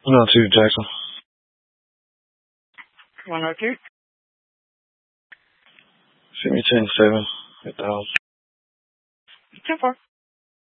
102, Jackson. 102. Send me 10-7 at the house. 10-4.